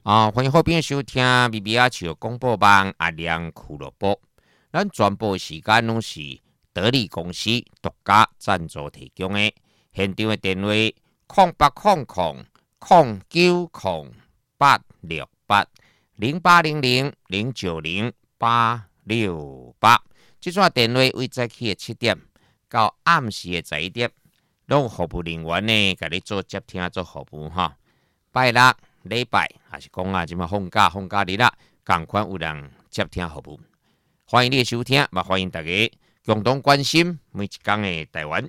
欢迎好朋友收听 BBR 广播网阿亮俱乐部。咱全部时间拢是得力公司独家赞助提供的。现场的电话0800-0908-0800-090-868。这串电话为早起的7点到暗时的11点，拢有服务人员呢，甲你做接听做服务哈。拜六、礼拜还是讲啊，即马放假日啦，同款有人接听服务。欢迎你的收听，也欢迎大家共同关心每一天的台湾。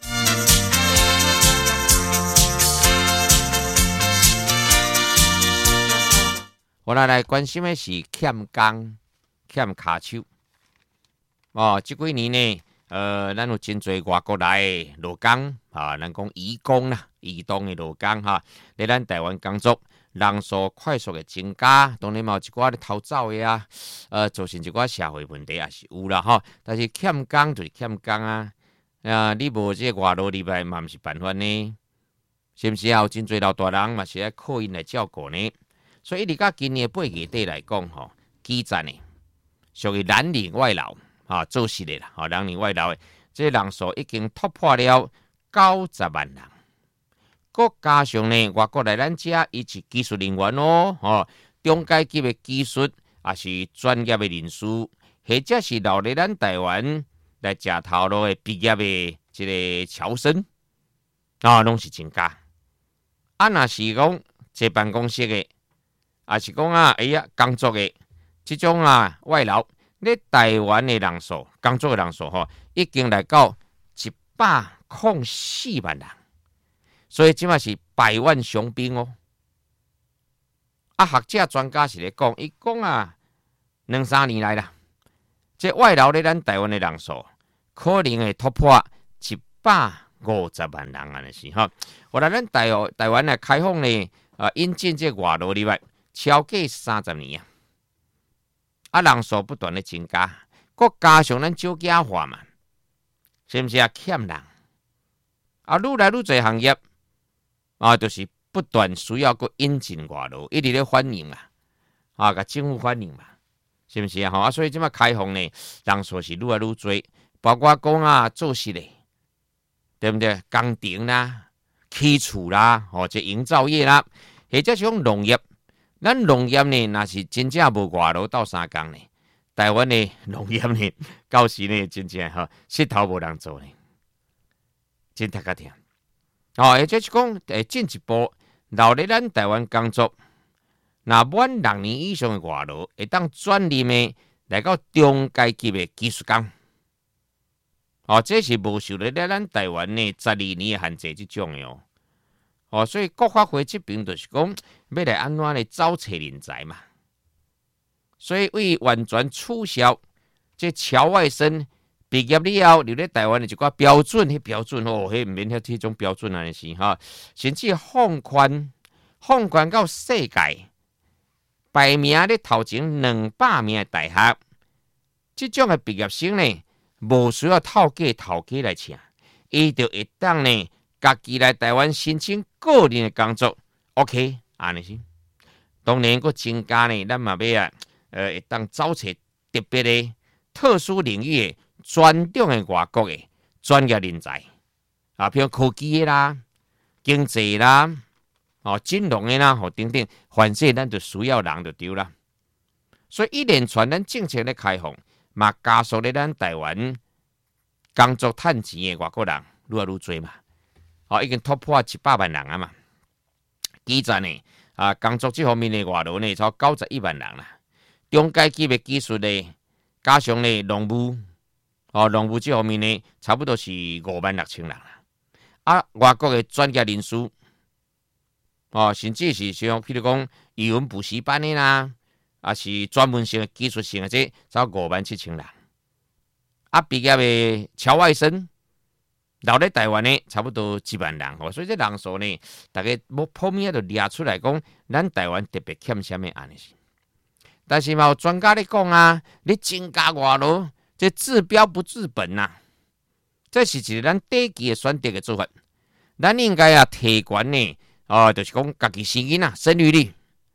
我来关心的是欠工、欠骹手。这几年呢，咱有真侪外国来的劳工啊，咱讲移工啦，移动的劳工哈，在咱台湾工作，人数快速的增加，当然嘛有一寡咧逃走的啊，造成一寡社会问题也是有啦哈。但是欠工就是欠工啊，你无这个外劳入来嘛，毋是办法呢，是毋是啊？有真侪老大人嘛是爱靠因来照顾呢。所以，你甲今年8月底来讲吼，基层的属于蓝领外劳。做实的啦，蓝领外劳的，这人数已经突破了90万人。佮加上呢，外国来咱遮，伊是技术人员哦，中阶级的技术，也是专业的人士，或者是留在咱台湾来食头路的毕业的这个侨生，拢是增加。若是讲坐办公室的，也是讲工作的这种外劳。咧台湾的人数，工作的人数已经来到104万人，所以即马是百万雄兵哦。学者专家是咧讲，伊讲2-3年来啦，这外劳咧咱台湾的人数可能会突破150万人安尼是哈。我来咱台湾来开放呢，引进这外劳入来超过30年啊。人数不断的增加，佮加上咱少子化嘛，是毋是欠人？愈来愈侪行业就是不断需要佮引进外劳，一直咧欢迎嘛，甲政府欢迎嘛，是毋是啊？所以即马开放呢，人数是愈来愈侪，包括讲做事的，对不对？工程啦、起厝啦，这营造业啦，或者是讲农业。咱农业呢，若是真正无外劳斗3工呢，台湾的农业呢，到时呢真正石头无人做呢，真太个疼。也就是讲，进一步留在咱台湾工作，那满6年以上的外劳，会当转任的来到中阶级的技术工。这是无受咧咱台湾呢12年的限制这种的所以国发会这边就是讲，要来安怎来找找人才嘛。所以为完全取消这侨外生毕业了后留在台湾的一寡标准，迄毋免迄种标准安尼是甚至放宽到世界排名咧头前200名的大学，这种的毕业生呢，无需要头家来请，伊就会当呢。家己来台湾申请个人的工作 ，OK， 安尼是。当然，佮增加呢，咱嘛要会当找找特别的、特殊领域的、专长的外国的专业人才譬如科技的啦、经济啦、金融的啦，等等，凡是咱就需要人就对啦。所以一连串咱政策咧开放，嘛加速咧咱台湾工作趁钱的外国人愈来愈多嘛。已经突破100万人嘛，基层呢工作这方面的外劳呢，超91万人啦。中阶级的技术呢，加上呢农务，农务这方面呢，差不多是56000人啦。外国的专业人士，甚至是像譬如讲语文补习班的啦，是专门性的技术性的这，超57000人。毕业的侨外生。留在台湾呢，差不多1万人所以这人数呢，大家普遍就列出来讲，咱台湾特别欠什么安尼是。但是嘛，有专家咧讲你增加外劳，这治标不治本这是一个咱短期的选择的做法。咱应该提悬呢，就是讲家己生囡生育率，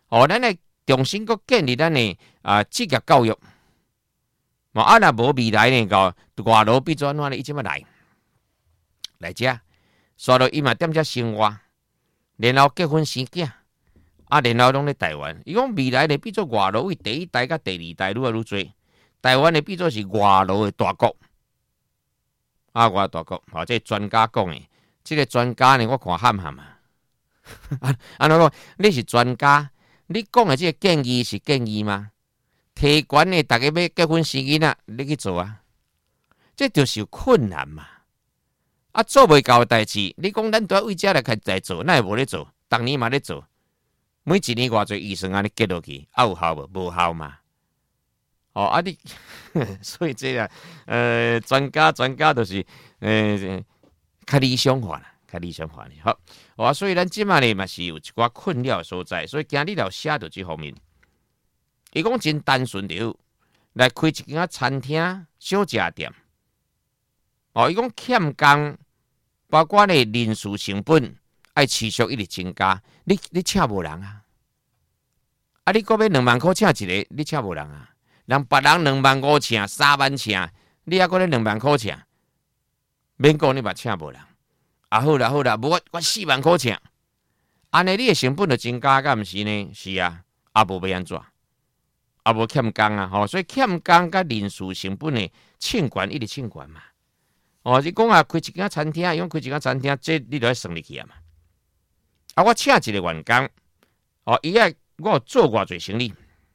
咱来重新搁建立咱的职业教育。若无未来呢，个外劳变做安怎呢？伊即么来遮，刷到伊嘛踮遮生活，然后结婚生囝，然后拢咧台湾。伊讲未来呢变做外劳，为第一代甲第二代愈来愈多，台湾呢变做是外劳的大国。外大国，这专家讲的，这个专家呢，我看喊喊啊。安怎讲？你是专家，你讲的这个建议是建议吗？提权的，大家要结婚生囡仔，你去做啊？这就是有困难嘛。做袂到的代志，你讲咱都要为遮来开始做，咱也无咧做，逐年嘛咧做，每一年偌侪预算安尼结落去，有效无？无效嘛。你所以这个专家就是较理想化啦，较理想化呢。好，所以咱即马呢嘛是有一寡困扰的所在，所以今日了写到这方面。伊讲真单纯着来开一间餐厅、小食店。伊讲欠工，包括呢人事成本爱持续一直增加，你请无人啊？你搁要2万块请一个，你请无人啊？人别人2万5请、3万请，你还搁咧2万块请，免讲你嘛请无人。好啦，无我4万块请，安尼你的成本就增加，敢毋是呢？是啊，无要安怎？无欠工啊，所以欠工甲人事成本的欠管一直欠管嘛。你讲开一间餐厅，用开一间餐厅，这你就要算入去啊嘛。我请一个员工，伊我做偌侪生意，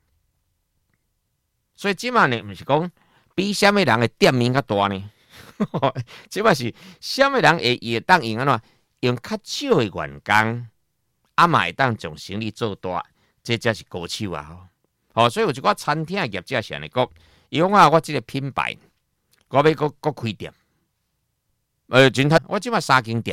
所以即马呢，毋是讲比什么人的店面较大呢？即马是什么人会当用安怎？用较少的员工，嘛会当将生意做大，这才是高手啊！所以有一寡餐厅的业者是安尼讲，伊讲我这个品牌，我要搁开店。真我即马3间店。